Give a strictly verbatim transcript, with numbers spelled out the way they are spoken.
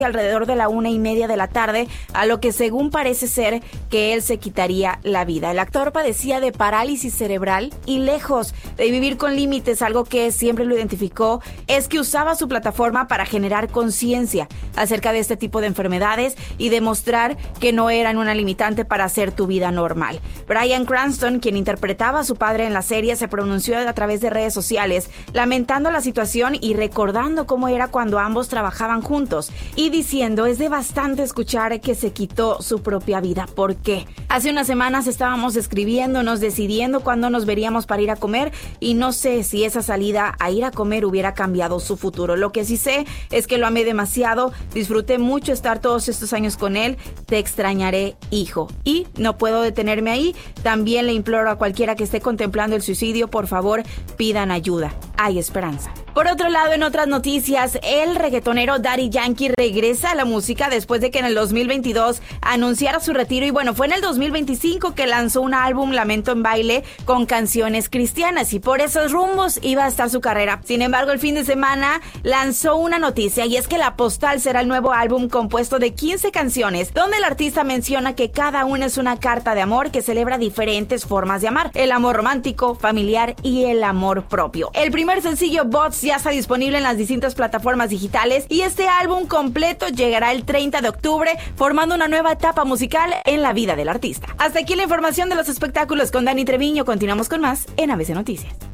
alrededor de la una y media de la tarde, a lo que según parece ser que él se quitaría la vida. El actor padecía de parálisis cerebral y lejos de vivir con límites, algo que siempre lo identificó es que usaba su plataforma para generar conciencia acerca de este tipo de enfermedades y demostrar que no eran una limitante para hacer tu vida normal. Bryan Cranston, quien interpretaba a su padre en la serie, se pronunció a través de redes sociales lamentando la situación y recordando cómo era cuando ambos trabajaban juntos y diciendo: es devastante escuchar que se quitó su propia vida. ¿Por qué? Hace unas semanas estábamos escribiéndonos, decidiendo cuándo nos veríamos para ir a comer y no sé si esa salida a ir a comer hubiera cambiado su futuro. Lo que sí sé es que lo amé demasiado, disfruté mucho estar todos estos años con él. Te extrañaré, hijo. Y no puedo detenerme ahí. También le imploro a cualquiera que esté contemplando el suicidio, por favor, pidan ayuda. Hay esperanza. Por otro lado, en otras noticias, el reggaetonero Daddy Yankee regresa a la música después de que en el dos mil veintidós anunciara su retiro, y bueno, fue en el dos mil veinticinco que lanzó un álbum Lamento en Baile con canciones cristianas, y por esos rumbos iba a estar su carrera. Sin embargo, el fin de semana lanzó una noticia, y es que La Postal será el nuevo álbum compuesto de quince canciones, donde el artista menciona que cada una es una carta de amor que celebra diferentes formas de amar: el amor romántico, familiar y el amor propio. El primer sencillo, Bots, ya está disponible en las distintas plataformas digitales, y este álbum completo llegará el treinta de octubre, formando una nueva etapa musical en la vida del artista. Hasta aquí la información de los espectáculos con Dani Treviño. Continuamos con más en A B C Noticias.